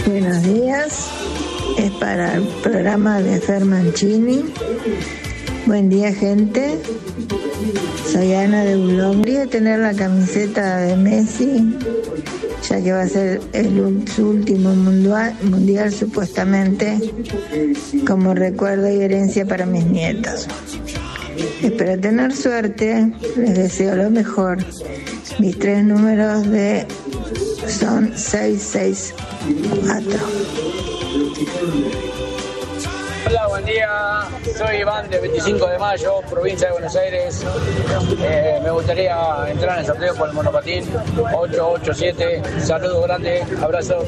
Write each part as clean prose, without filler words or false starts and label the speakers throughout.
Speaker 1: Buenos días, es para el programa de Fer Mancini. Buen día, gente. Soy Ana de Bulón. Quería tener la camiseta de Messi, ya que va a ser su último mundial supuestamente, como recuerdo y herencia para mis nietos. Espero tener suerte, les deseo lo mejor. Mis 3 números son 664.
Speaker 2: Hola, buen día. Soy Iván de 25 de mayo, provincia de Buenos Aires. Me gustaría entrar en el sorteo por el monopatín 887. Saludos grandes, abrazos.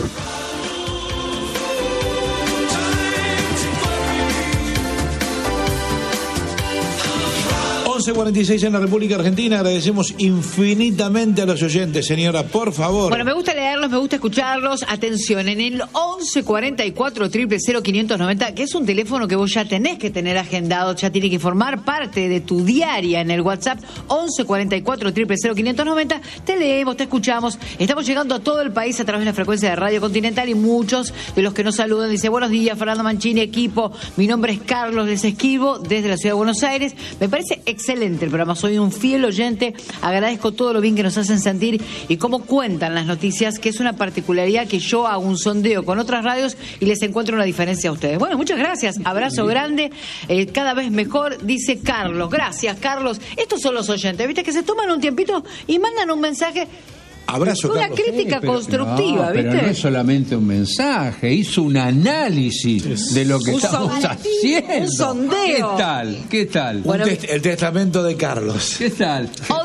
Speaker 3: 11:46 en la República Argentina. Agradecemos infinitamente a los oyentes, señora, por favor.
Speaker 4: Bueno, me gusta leerlos, me gusta escucharlos. Atención, en el 1144-000-590, que es un teléfono que vos ya tenés que tener agendado, ya tiene que formar parte de tu diaria en el WhatsApp. 1144-000-590. Te leemos, te escuchamos. Estamos llegando a todo el país a través de la frecuencia de Radio Continental y muchos de los que nos saludan dicen: buenos días, Fernando Mancini, equipo. Mi nombre es Carlos, les escribo desde la ciudad de Buenos Aires. Me parece excelente el programa, soy un fiel oyente, agradezco todo lo bien que nos hacen sentir y cómo cuentan las noticias, que es una particularidad que yo hago un sondeo con otras radios y les encuentro una diferencia a ustedes. Bueno, muchas gracias, abrazo grande, cada vez mejor, dice Carlos. Gracias, Carlos. Estos son los oyentes, viste, que se toman un tiempito y mandan un mensaje.
Speaker 3: Abrazo,
Speaker 4: una
Speaker 3: Carlos.
Speaker 4: crítica constructiva,
Speaker 5: no,
Speaker 4: ¿viste?
Speaker 5: Pero no es solamente un mensaje, hizo un análisis de lo que estamos haciendo.
Speaker 4: Un sondeo.
Speaker 5: ¿Qué tal?
Speaker 4: Bueno,
Speaker 3: El testamento de Carlos.
Speaker 5: ¿Qué tal?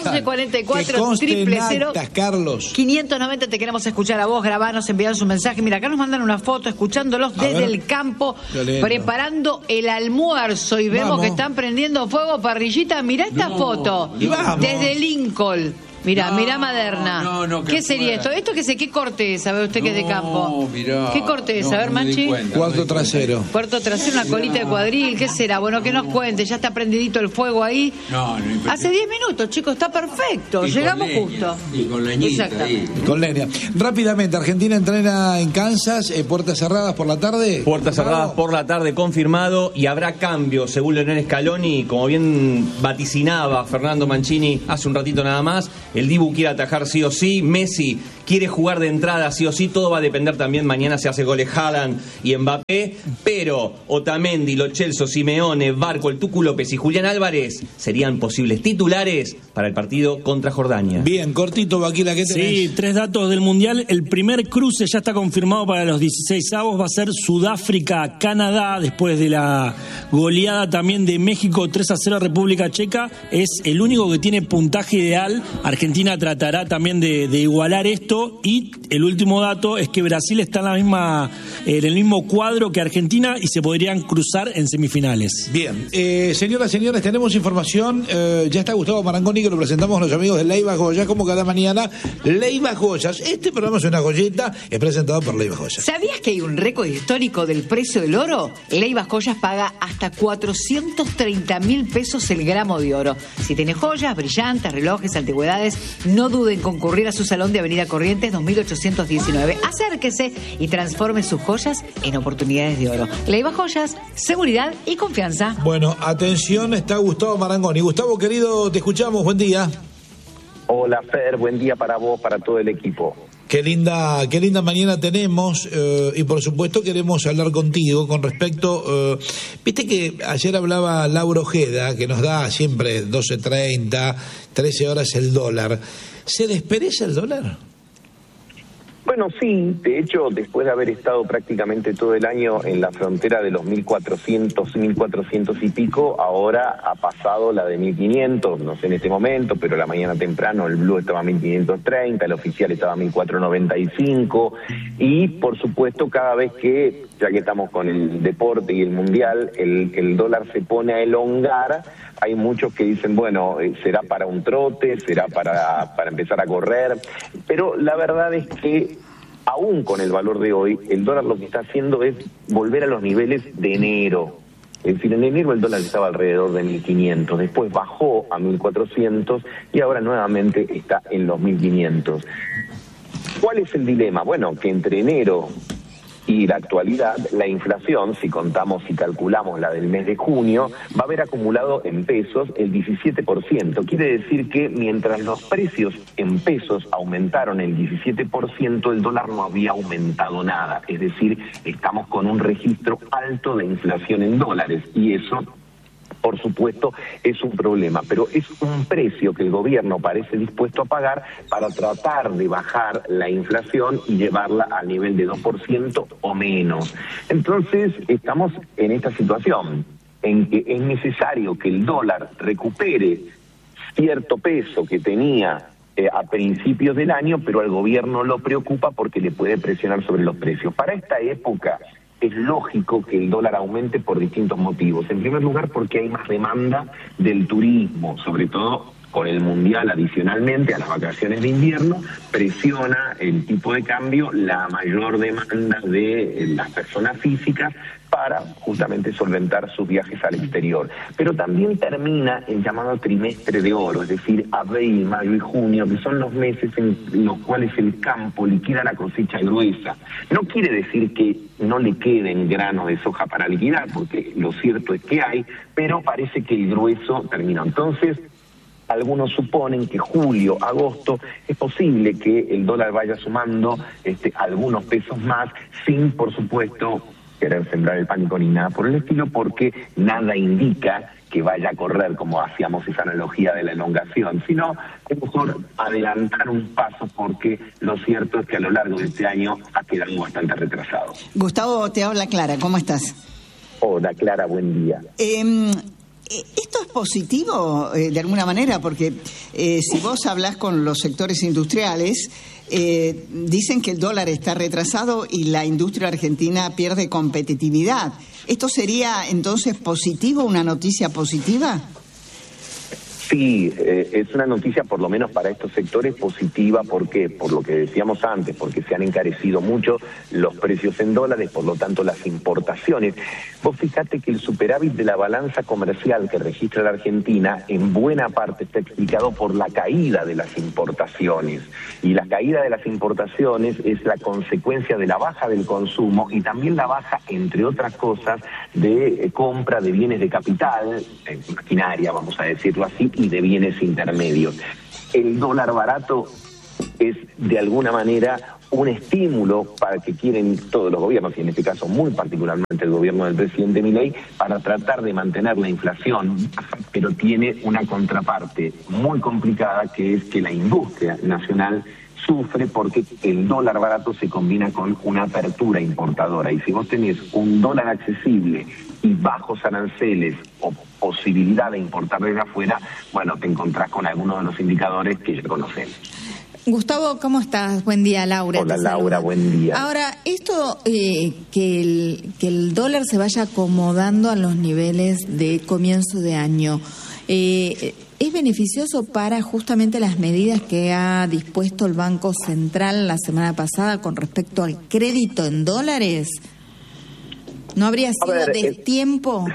Speaker 4: 1144-000
Speaker 3: Carlos.
Speaker 4: 590, te queremos escuchar a vos, grabanos, envianos un mensaje. Mira, acá nos mandan una foto escuchándolos desde el campo, preparando el almuerzo y vemos que están prendiendo fuego, parrillita. Mirá esta foto, desde Lincoln. Mirá, mirá Maderna. ¿Qué sería esto? ¿Esto qué corte es? ¿Sabe usted que es de campo?
Speaker 5: Mirá,
Speaker 4: ¿Qué corte es? A ver, Manchi.
Speaker 3: Cuarto trasero.
Speaker 4: Cuarto trasero, una colita de cuadril. ¿Qué será? Bueno, que nos cuente. Ya está prendidito el fuego ahí. Hace 10 minutos, chicos. Está perfecto. Llegamos justo.
Speaker 5: Y con leñita.
Speaker 3: Con leña. Rápidamente, Argentina entrena en Kansas, puertas cerradas por la tarde.
Speaker 6: Puertas cerradas por la tarde, confirmado, y habrá cambio, según Leonel Scaloni, como bien vaticinaba Fernando Mancini hace un ratito nada más. El Dibu quiere atajar sí o sí, Messi quiere jugar de entrada sí o sí, todo va a depender también mañana si hace goles Haaland y Mbappé, pero Otamendi, Lo Celso, Simeone, Barco, el Tucu López y Julián Álvarez serían posibles titulares para el partido contra Jordania.
Speaker 3: Bien, cortito, Vaquila, ¿qué tenés?
Speaker 7: Sí, 3 datos del Mundial. El primer cruce ya está confirmado para los 16avos, va a ser Sudáfrica-Canadá, después de la goleada también de México 3-0 a República Checa. Es el único que tiene puntaje ideal. Argentina tratará también de igualar esto. Y el último dato es que Brasil está en el mismo cuadro que Argentina y se podrían cruzar en semifinales.
Speaker 3: Bien, señoras y señores, tenemos información. Ya está Gustavo Marangoni, que lo presentamos a los amigos de Leiva Joyas, como cada mañana. Leiva Joyas, este programa es una joyita, es presentado por Leiva Joyas.
Speaker 4: ¿Sabías que hay un récord histórico del precio del oro? Leiva Joyas paga hasta 430.000 pesos el gramo de oro. Si tenés joyas, brillantes, relojes, antigüedades, no duden en concurrir a su salón de Avenida Corrientes 2819. Acérquese y transforme sus joyas en oportunidades de oro. Leiva Joyas, seguridad y confianza.
Speaker 3: Bueno, atención, está Gustavo Marangoni. Gustavo, querido, te escuchamos, buen día.
Speaker 8: Hola, Fer, buen día para vos, para todo el equipo.
Speaker 3: Qué linda mañana tenemos, y por supuesto queremos hablar contigo con respecto, viste que ayer hablaba Laura Ojeda, que nos da siempre 12.30, 13 horas el dólar. ¿Se despereza el dólar?
Speaker 8: Bueno, sí, de hecho, después de haber estado prácticamente todo el año en la frontera de los 1.400 y pico, ahora ha pasado la de 1.500, no sé en este momento, pero la mañana temprano el blue estaba a 1.530, el oficial estaba a 1.495, y por supuesto cada vez que, ya que estamos con el deporte y el mundial, el dólar se pone a elongar. Hay muchos que dicen, bueno, será para un trote, será para empezar a correr, pero la verdad es que aún con el valor de hoy, el dólar lo que está haciendo es volver a los niveles de enero. Es decir, en enero el dólar estaba alrededor de 1.500, después bajó a 1.400 y ahora nuevamente está en los 1.500. ¿Cuál es el dilema? Bueno, que entre enero Y la actualidad, la inflación, si contamos y calculamos la del mes de junio, va a haber acumulado en pesos el 17%. Quiere decir que mientras los precios en pesos aumentaron el 17%, el dólar no había aumentado nada. Es decir, estamos con un registro alto de inflación en dólares y eso, por supuesto, es un problema, pero es un precio que el gobierno parece dispuesto a pagar para tratar de bajar la inflación y llevarla a nivel de 2% o menos. Entonces, estamos en esta situación en que es necesario que el dólar recupere cierto peso que tenía a principios del año, pero al gobierno lo preocupa porque le puede presionar sobre los precios. Para esta época es lógico que el dólar aumente por distintos motivos. En primer lugar, porque hay más demanda del turismo, sobre todo con el Mundial adicionalmente a las vacaciones de invierno, presiona el tipo de cambio, la mayor demanda de las personas físicas para justamente solventar sus viajes al exterior. Pero también termina el llamado trimestre de oro, es decir, abril, mayo y junio, que son los meses en los cuales el campo liquida la cosecha gruesa. No quiere decir que no le queden granos de soja para liquidar, porque lo cierto es que hay, pero parece que el grueso terminó. Entonces, algunos suponen que julio, agosto, es posible que el dólar vaya sumando algunos pesos más, sin, por supuesto, querer sembrar el pánico ni nada por el estilo, porque nada indica que vaya a correr, como hacíamos esa analogía de la elongación, sino es mejor adelantar un paso, porque lo cierto es que a lo largo de este año ha quedado bastante retrasado.
Speaker 9: Gustavo, te habla Clara, ¿cómo estás?
Speaker 8: Hola Clara, buen día.
Speaker 9: ¿Esto es positivo de alguna manera? Porque si vos hablás con los sectores industriales, dicen que el dólar está retrasado y la industria argentina pierde competitividad. ¿Esto sería entonces positivo, una noticia positiva?
Speaker 8: Sí, es una noticia por lo menos para estos sectores positiva. ¿Por qué? Por lo que decíamos antes, porque se han encarecido mucho los precios en dólares, por lo tanto las importaciones. Vos fijate que el superávit de la balanza comercial que registra la Argentina en buena parte está explicado por la caída de las importaciones. Y la caída de las importaciones es la consecuencia de la baja del consumo y también la baja, entre otras cosas, de compra de bienes de capital, maquinaria, vamos a decirlo así, y de bienes intermedios. El dólar barato es de alguna manera un estímulo para que quieren todos los gobiernos, y en este caso muy particularmente el gobierno del presidente Milei, para tratar de mantener la inflación, pero tiene una contraparte muy complicada, que es que la industria nacional sufre porque el dólar barato se combina con una apertura importadora, y si vos tenés un dólar accesible y bajos aranceles o posibilidad de importar desde afuera, bueno, te encontrás con algunos de los indicadores que ya conocemos.
Speaker 10: Gustavo, ¿cómo estás? Buen día, Laura.
Speaker 8: Hola, Laura, buen día.
Speaker 10: Ahora, esto que el dólar se vaya acomodando a los niveles de comienzo de año, ¿es beneficioso para justamente las medidas que ha dispuesto el Banco Central la semana pasada con respecto al crédito en dólares? ¿No habría sido destiempo?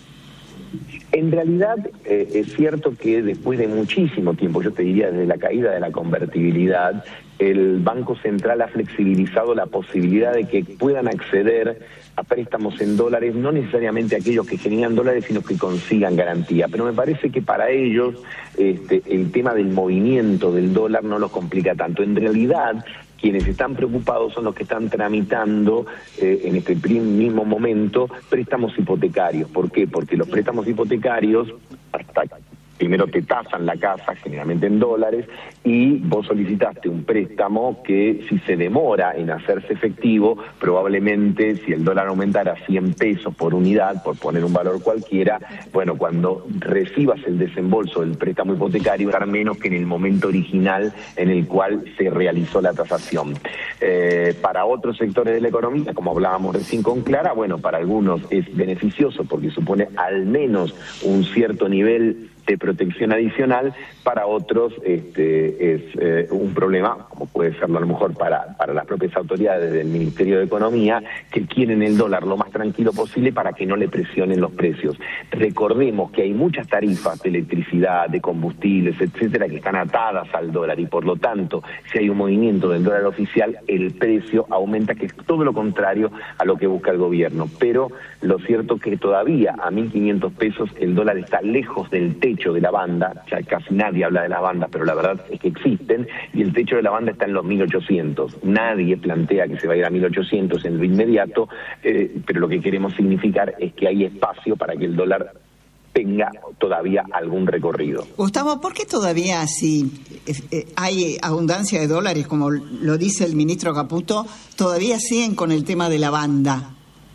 Speaker 8: En realidad es cierto que después de muchísimo tiempo, yo te diría desde la caída de la convertibilidad, el Banco Central ha flexibilizado la posibilidad de que puedan acceder a préstamos en dólares, no necesariamente aquellos que generan dólares, sino que consigan garantía. Pero me parece que para ellos el tema del movimiento del dólar no los complica tanto. En realidad, quienes están preocupados son los que están tramitando en este mismo momento préstamos hipotecarios. ¿Por qué? Porque los préstamos hipotecarios, primero te tasan la casa, generalmente en dólares, y vos solicitaste un préstamo que, si se demora en hacerse efectivo, probablemente si el dólar aumentara 100 pesos por unidad, por poner un valor cualquiera, bueno, cuando recibas el desembolso del préstamo hipotecario, va a ser menos que en el momento original en el cual se realizó la tasación. Para otros sectores de la economía, como hablábamos recién con Clara, bueno, para algunos es beneficioso porque supone al menos un cierto nivel de protección adicional, para otros es un problema, como puede serlo a lo mejor para las propias autoridades del Ministerio de Economía, que quieren el dólar lo más tranquilo posible para que no le presionen los precios. Recordemos que hay muchas tarifas de electricidad, de combustibles, etcétera, que están atadas al dólar, y por lo tanto, si hay un movimiento del dólar oficial, el precio aumenta, que es todo lo contrario a lo que busca el gobierno. Pero lo cierto es que todavía a 1.500 pesos el dólar está lejos del techo de la banda. Ya casi nadie habla de las bandas, pero la verdad es que existen, y el techo de la banda está en los 1.800. Nadie plantea que se va a ir a 1.800 en lo inmediato, pero lo que queremos significar es que hay espacio para que el dólar tenga todavía algún recorrido.
Speaker 9: Gustavo, ¿por qué todavía, si hay abundancia de dólares, como lo dice el ministro Caputo, todavía siguen con el tema de la banda?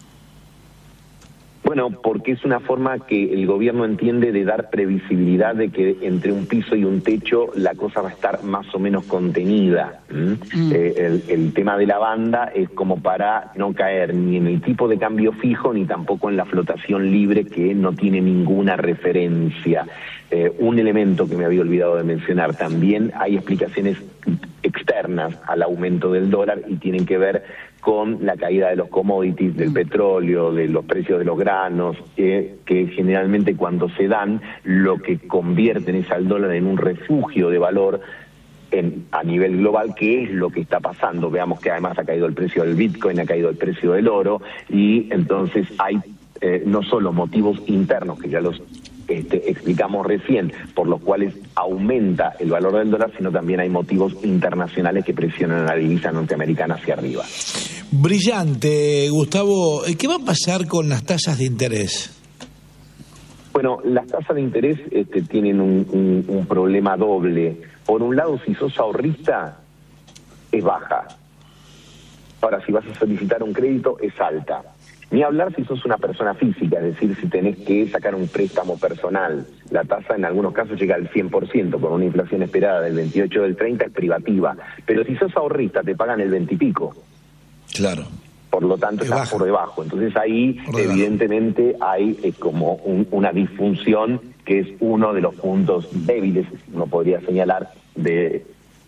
Speaker 8: Bueno, porque es una forma que el gobierno entiende de dar previsibilidad de que entre un piso y un techo la cosa va a estar más o menos contenida. El tema de la banda es como para no caer ni en el tipo de cambio fijo ni tampoco en la flotación libre, que no tiene ninguna referencia. Un elemento que me había olvidado de mencionar, también hay explicaciones externas al aumento del dólar y tienen que ver con la caída de los commodities, del petróleo, de los precios de los granos, que generalmente cuando se dan, lo que convierten es al dólar en un refugio de valor a nivel global, que es lo que está pasando. Veamos que además ha caído el precio del Bitcoin, ha caído el precio del oro, y entonces hay no solo motivos internos, que ya los explicamos recién, por los cuales aumenta el valor del dólar, sino también hay motivos internacionales que presionan a la divisa norteamericana hacia arriba.
Speaker 3: Brillante, Gustavo. ¿Qué va a pasar con las tasas de interés?
Speaker 8: Bueno, las tasas de interés tienen un problema doble. Por un lado, si sos ahorrista, es baja. Ahora, si vas a solicitar un crédito, es alta. Ni hablar si sos una persona física, es decir, si tenés que sacar un préstamo personal. La tasa en algunos casos llega al 100%, con una inflación esperada del 28 o del 30, es privativa. Pero si sos ahorrista, te pagan el 20 y pico.
Speaker 3: Claro.
Speaker 8: Por lo tanto, estás por debajo. Entonces ahí, evidentemente, hay como una disfunción, que es uno de los puntos débiles, uno podría señalar, de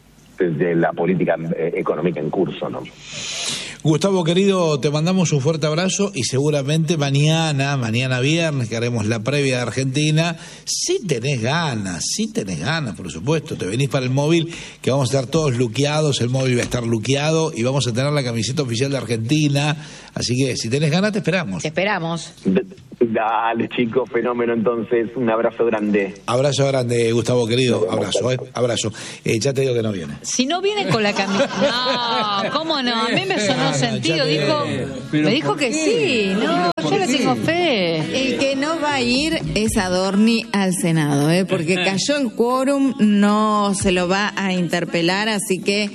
Speaker 8: la política económica en curso, ¿no?
Speaker 3: Gustavo, querido, te mandamos un fuerte abrazo, y seguramente mañana viernes, que haremos la previa de Argentina, si tenés ganas, por supuesto, te venís para el móvil, que vamos a estar todos luqueados, el móvil va a estar luqueado y vamos a tener la camiseta oficial de Argentina, así que si tenés ganas te esperamos.
Speaker 4: Te esperamos.
Speaker 8: Dale, chicos, fenómeno. Entonces, un abrazo grande.
Speaker 3: Abrazo grande, Gustavo, querido. Abrazo, abrazo. Ya te digo que no viene.
Speaker 4: Si no viene con la camiseta. No, ¿cómo no? A mí me sonó sentido. Me dijo que sí. No, yo le tengo fe.
Speaker 10: El que no va a ir es Adorni al Senado, porque cayó en quórum, no se lo va a interpelar, así que...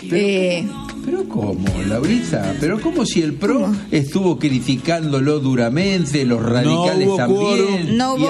Speaker 5: ¿Pero cómo, Laurita? ¿Pero cómo si el PRO estuvo criticándolo duramente, los radicales también?
Speaker 10: No hubo